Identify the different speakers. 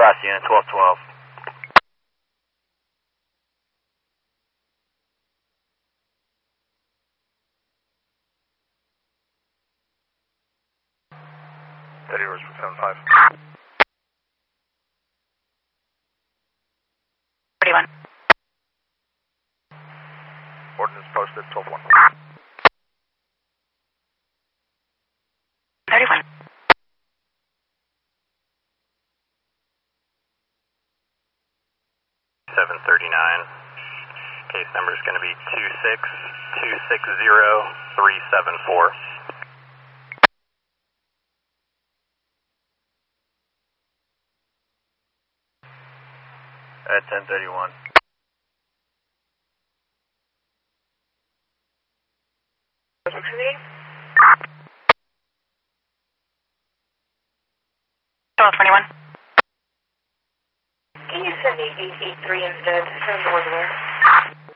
Speaker 1: Last unit, 1212.
Speaker 2: Steady orders for 75.
Speaker 3: 41.
Speaker 2: Ordnance posted, 12-1.
Speaker 3: 31.
Speaker 1: 739. Case number is going to be 26260-374. At 1031.
Speaker 3: Proximity? 1221.
Speaker 4: Can you send me 883 instead? Send one more.